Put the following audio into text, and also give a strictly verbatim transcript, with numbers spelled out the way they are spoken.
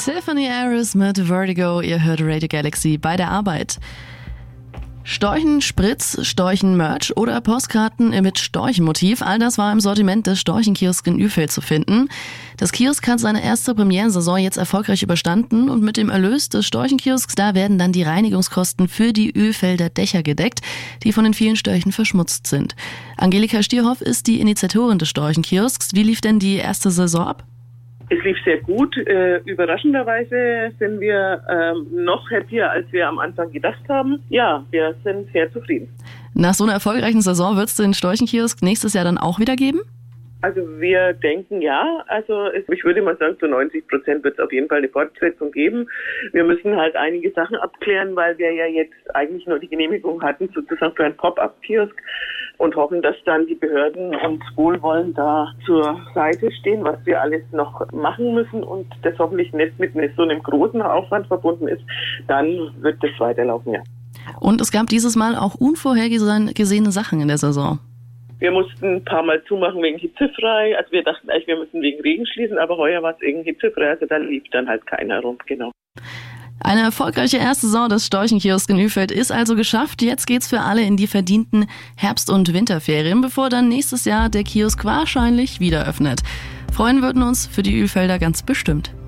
Tiffany Harris mit Vertigo, ihr hört Radio Galaxy bei der Arbeit. Storchenspritz, Storchenmerch oder Postkarten mit Storchenmotiv, all das war im Sortiment des Storchenkiosk in Üfeld zu finden. Das Kiosk hat seine erste Premierensaison jetzt erfolgreich überstanden und mit dem Erlös des Storchenkiosks, da werden dann die Reinigungskosten für die Üfelder Dächer gedeckt, die von den vielen Störchen verschmutzt sind. Angelika Stierhoff ist die Initiatorin des Storchenkiosks. Wie lief denn die erste Saison ab? Es lief sehr gut. Äh, überraschenderweise sind wir ähm, noch happier, als wir am Anfang gedacht haben. Ja, wir sind sehr zufrieden. Nach so einer erfolgreichen Saison wird es den Storchenkiosk nächstes Jahr dann auch wieder geben? Also wir denken ja, also ich würde mal sagen, zu neunzig Prozent wird es auf jeden Fall eine Fortsetzung geben. Wir müssen halt einige Sachen abklären, weil wir ja jetzt eigentlich nur die Genehmigung hatten, sozusagen für einen Pop-up-Kiosk und hoffen, dass dann die Behörden uns wohlwollend da zur Seite stehen, was wir alles noch machen müssen und das hoffentlich nicht mit so einem großen Aufwand verbunden ist, dann wird das weiterlaufen, ja. Und es gab dieses Mal auch unvorhergesehene Sachen in der Saison. Wir mussten ein paar Mal zumachen wegen hitzefrei. Also wir dachten eigentlich, wir müssen wegen Regen schließen, aber heuer war es irgendwie hitzefrei, also da lief dann halt keiner rum, genau. Eine erfolgreiche erste Saison des Storchenkiosk in Üfeld ist also geschafft. Jetzt geht's für alle in die verdienten Herbst- und Winterferien, bevor dann nächstes Jahr der Kiosk wahrscheinlich wieder öffnet. Freuen würden uns für die Üfelder ganz bestimmt.